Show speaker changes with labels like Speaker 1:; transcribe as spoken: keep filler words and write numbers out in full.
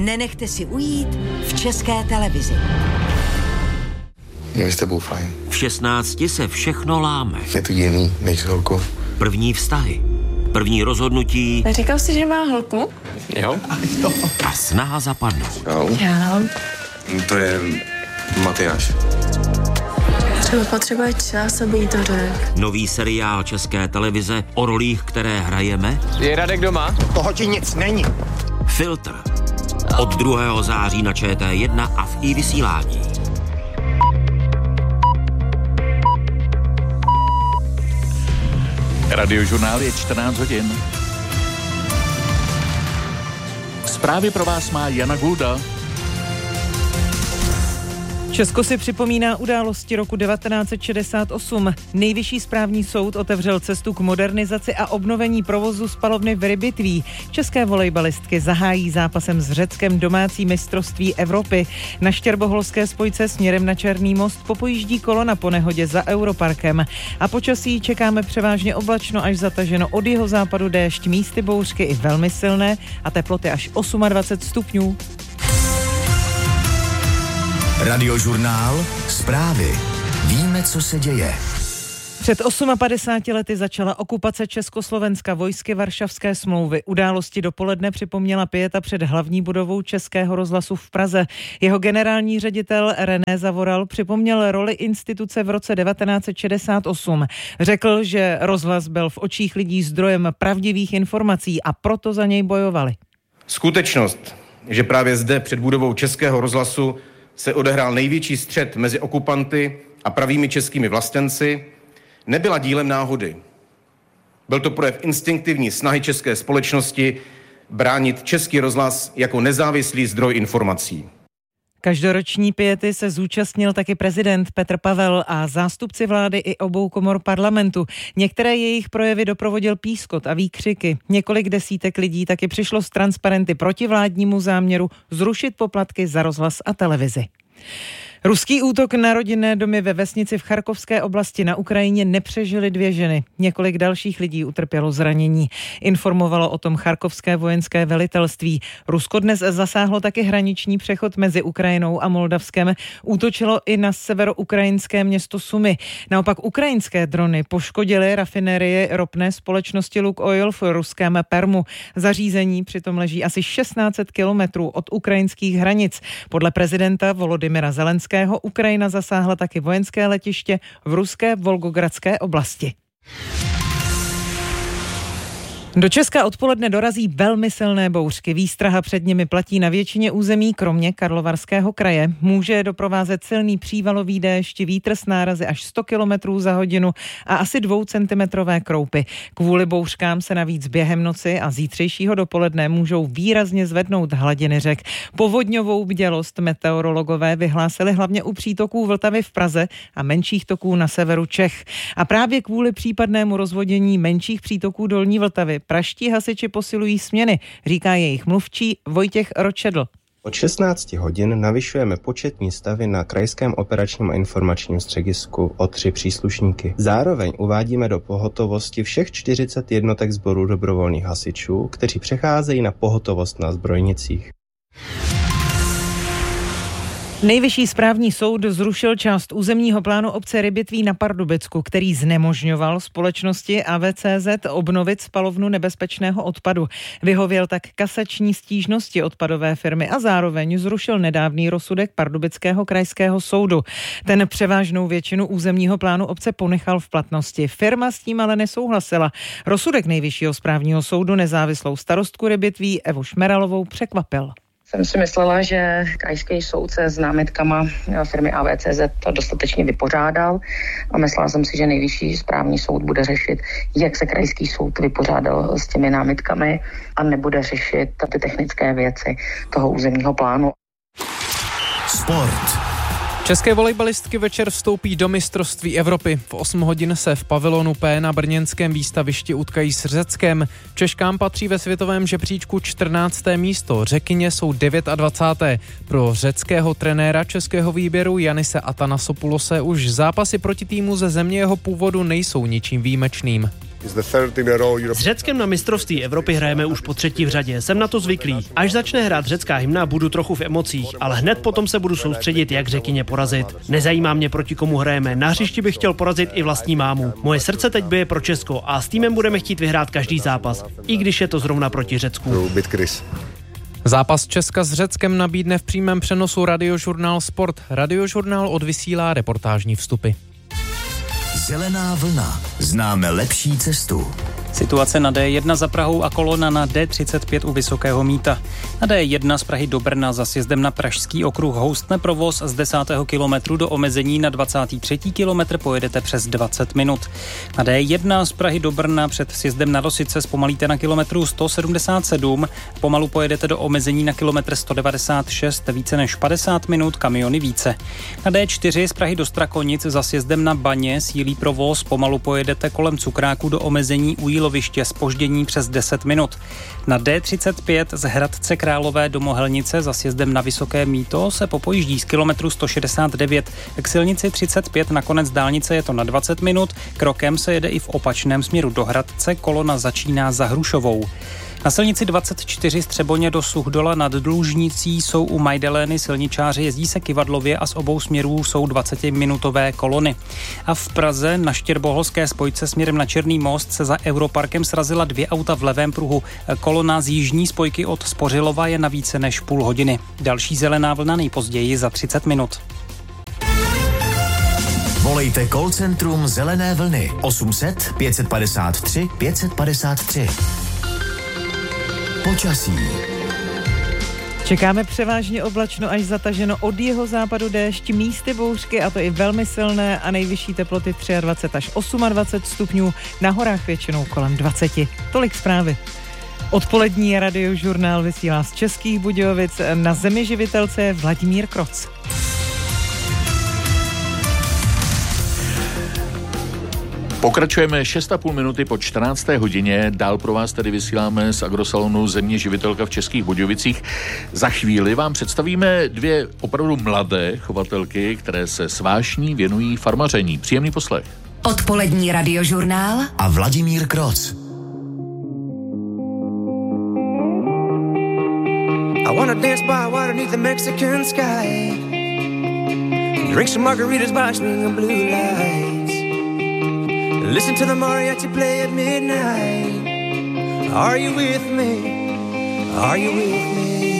Speaker 1: nenechte si ujít v České televizi.
Speaker 2: Je s tebou fajn.
Speaker 3: V šestnácti se všechno láme.
Speaker 2: Je to jiný než s holkou.
Speaker 3: První vztahy, první rozhodnutí.
Speaker 4: Říkal jsi, že má holku?
Speaker 2: Jo.
Speaker 3: A snaha zapadnout.
Speaker 2: Jo.
Speaker 4: Já.
Speaker 2: To je Matyáš.
Speaker 4: Třeba potřebuje čas, aby jí to řekl.
Speaker 3: Nový seriál České televize o rolích, které hrajeme.
Speaker 5: Je Radek doma?
Speaker 6: Toho ti nic není.
Speaker 3: Filtr. Od druhého září na Č T jedna a v i vysílání.
Speaker 7: Radiožurnál je čtrnáct hodin. Zprávy pro vás má Jana Gulda.
Speaker 8: Česko si připomíná události roku devatenáct set šedesát osm. Nejvyšší správní soud otevřel cestu k modernizaci a obnovení provozu spalovny v Rybitví. České volejbalistky zahájí zápasem s Řeckem domácí mistrovství Evropy. Na štěrboholské spojce směrem na Černý most popojíždí kolona po nehodě za Europarkem. A počasí čekáme převážně oblačno až zataženo, od jihozápadu déšť, místy bouřky i velmi silné a teploty až dvacet osm stupňů.
Speaker 9: Radiožurnál, zprávy. Víme, co se děje.
Speaker 8: Před padesáti osmi lety začala okupace Československa vojsky Varšavské smlouvy. Události dopoledne připomněla pieta před hlavní budovou Českého rozhlasu v Praze. Jeho generální ředitel René Zavoral připomněl roli instituce v roce devatenáct set šedesát osm. Řekl, že rozhlas byl v očích lidí zdrojem pravdivých informací a proto za něj bojovali.
Speaker 10: Skutečnost, že právě zde před budovou Českého rozhlasu se odehrál největší střet mezi okupanty a pravými českými vlastenci, nebyla dílem náhody. Byl to projev instinktivní snahy české společnosti bránit Český rozhlas jako nezávislý zdroj informací.
Speaker 8: Každoroční piety se zúčastnil taky prezident Petr Pavel a zástupci vlády i obou komor parlamentu. Některé jejich projevy doprovodil pískot a výkřiky. Několik desítek lidí taky přišlo s transparenty proti vládnímu záměru zrušit poplatky za rozhlas a televizi. Ruský útok na rodinné domy ve vesnici v Charkovské oblasti na Ukrajině nepřežily dvě ženy. Několik dalších lidí utrpělo zranění. Informovalo o tom charkovské vojenské velitelství. Rusko dnes zasáhlo taky hraniční přechod mezi Ukrajinou a Moldavskem. Útočilo i na severoukrajinské město Sumy. Naopak ukrajinské drony poškodily rafinérie ropné společnosti Lukoil v ruském Permu. Zařízení přitom leží asi šestnáct set kilometrů od ukrajinských hranic. Podle prezidenta Volodymyra Zelenského Ukrajina zasáhla taky vojenské letiště v ruské Volgogradské oblasti. Do Česka odpoledne dorazí velmi silné bouřky. Výstraha před nimi platí na většině území, kromě Karlovarského kraje. Může doprovázet silný přívalový déšť, vítr s nárazy až sto kilometrů za hodinu a asi dvoucentimetrové kroupy. Kvůli bouřkám se navíc během noci a zítřejšího dopoledne můžou výrazně zvednout hladiny řek. Povodňovou bdělost meteorologové vyhlásili hlavně u přítoků Vltavy v Praze a menších toků na severu Čech. A právě kvůli případnému rozvodění menších přítoků dolní Vltavy praští hasiči posilují směny, říká jejich mluvčí Vojtěch Ročedl.
Speaker 11: Od šestnácti hodin navyšujeme početní stavy na Krajském operačním a informačním středisku o tři příslušníky. Zároveň uvádíme do pohotovosti všech čtyřicet jednotek sborů dobrovolných hasičů, kteří přecházejí na pohotovost na zbrojnicích.
Speaker 8: Nejvyšší správní soud zrušil část územního plánu obce Rybitví na Pardubicku, který znemožňoval společnosti A V C Z obnovit spalovnu nebezpečného odpadu. Vyhověl tak kasační stížnosti odpadové firmy a zároveň zrušil nedávný rozsudek Pardubického krajského soudu. Ten převážnou většinu územního plánu obce ponechal v platnosti. Firma s tím ale nesouhlasila. Rozsudek Nejvyššího správního soudu nezávislou starostku Rybitví Evu Šmeralovou překvapil.
Speaker 12: Jsem si myslela, že krajský soud se s námitkama firmy A V C Z to dostatečně vypořádal a myslela jsem si, že Nejvyšší správní soud bude řešit, jak se krajský soud vypořádal s těmi námitkami a nebude řešit ty technické věci toho územního plánu.
Speaker 9: Sport.
Speaker 5: České volejbalistky večer vstoupí do mistrovství Evropy. V osm hodin se v pavilonu P na brněnském výstavišti utkají s Řeckem. Češkám patří ve světovém žebříčku čtrnácté místo, Řekyně jsou dvacáté deváté Pro řeckého trenéra českého výběru Yanise Atanasopulose už zápasy proti týmu ze země jeho původu nejsou ničím výjimečným.
Speaker 6: S Řeckem na mistrovství Evropy hrajeme už po třetí v řadě. Jsem na to zvyklý. Až začne hrát řecká hymna, budu trochu v emocích, ale hned potom se budu soustředit, jak Řekyně porazit. Nezajímá mě, proti komu hrajeme. Na hřišti bych chtěl porazit i vlastní mámu. Moje srdce teď bije pro Česko a s týmem budeme chtít vyhrát každý zápas, i když je to zrovna proti Řecku.
Speaker 5: Zápas Česka s Řeckem nabídne v přímém přenosu Radiožurnál Sport. Radiožurnál odvysílá reportážní vstupy.
Speaker 9: Zelená vlna. Známe lepší cestu.
Speaker 13: Situace na D jedna za Prahou a kolona na D třicet pět u Vysokého Mýta. Na D jedna z Prahy do Brna za sjezdem na Pražský okruh houstne provoz z desátého kilometru do omezení na dvacátý třetí kilometr pojedete přes dvacet minut. Na D jedna z Prahy do Brna před sjezdem na Rosice zpomalíte na kilometru sto sedmdesát sedm, pomalu pojedete do omezení na kilometr sto devadesát šest, více než padesát minut, kamiony více. Na D čtyři z Prahy do Strakonic za sjezdem na Baně sílí provoz, pomalu pojedete kolem Cukráku do omezení u Jíloviště, zpoždění přes deset minut. Na D třicet pět z Hradce Králové do Mohelnice za sjezdem na Vysoké Mýto se popojíždí z kilometru sto šedesát devět. K silnici třicet pět na konec dálnice je to na dvacet minut, krokem se jede i v opačném směru do Hradce, kolona začíná za Hrušovou. Na silnici dvacet čtyři z Třeboně do Suchdola nad Dlužnicí jsou u Majdelény silničáři, jezdí se kyvadlově a z obou směrů jsou dvacetiminutové kolony. A v Praze na Štěrboholské spojce směrem na Černý most se za Europarkem srazila dvě auta v levém pruhu. Kolona z jižní spojky od Spořilova je na více než půl hodiny. Další zelená vlna nejpozději za třicet minut.
Speaker 9: Volejte call centrum Zelené vlny osm set pět padesát tři pět padesát tři. Počasí.
Speaker 8: Čekáme převážně oblačno až zataženo, od jeho západu déšť, místy bouřky, a to i velmi silné, a nejvyšší teploty dvacet tři až dvacet osm stupňů, na horách většinou kolem dvacet. Tolik zprávy. Odpolední Radiožurnál vysílá z Českých Budějovic, na Zemi živitelce Vladimír Kroc.
Speaker 7: Pokračujeme šest a půl minuty po čtrnácté hodině. Dál pro vás tady vysíláme z agrosalonu Země živitelka v Českých Budějovicích. Za chvíli vám představíme dvě opravdu mladé chovatelky, které se s vášní věnují farmaření. Příjemný poslech.
Speaker 1: Odpolední Radiožurnál
Speaker 9: a Vladimír Kroc.
Speaker 14: I wanna dance by water beneath the Mexican sky. Drink some margaritas by swinging blue lights. Listen to the mariachi play at midnight. Are you with me? Are you with me?